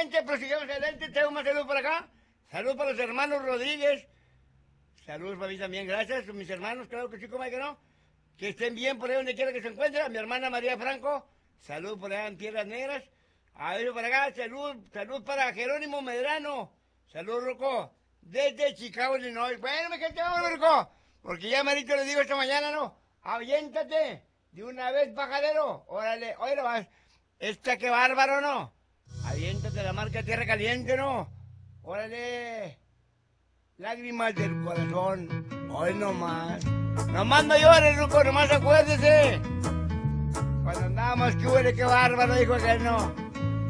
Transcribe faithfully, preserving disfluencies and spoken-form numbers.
gente, prosigamos adelante. Tengo más salud por acá. Salud para los hermanos Rodríguez. Saludos para mí también, gracias. Mis hermanos, claro que sí, como hay que no. Que estén bien por ahí donde quiera que se encuentren. Mi hermana María Franco. Salud por allá en Piedras Negras. A ver, para acá, salud, salud para Jerónimo Medrano. Salud, Rocco. Desde Chicago, Illinois. Bueno, mi gente, vamos, Rocco. Porque ya Marito le digo esta mañana, ¿no? Aviéntate. De una vez, bajadero. Órale, oye, vas. Esta qué bárbaro, ¿no? Aviéntate la marca Tierra Caliente, ¿no? Órale. Lágrimas del corazón. Hoy nomás. Nomás no llores, Ruco, nomás acuérdese. Cuando andábamos, que huele, qué bárbaro, dijo aquel, no.